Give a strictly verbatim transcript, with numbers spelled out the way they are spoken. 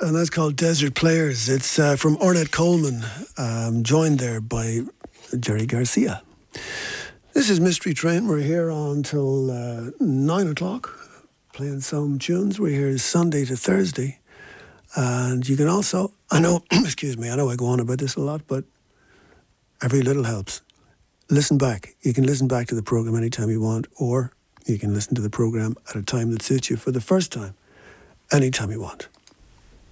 and that's called Desert Players. It's uh, from Ornette Coleman, um, joined there by Jerry Garcia. This is Mystery Train. We're here until uh, nine o'clock, playing some tunes. We're here Sunday to Thursday. And you can also, I know, excuse me, I know I go on about this a lot, but every little helps. Listen back. You can listen back to the programme anytime you want, or you can listen to the programme at a time that suits you for the first time, anytime you want.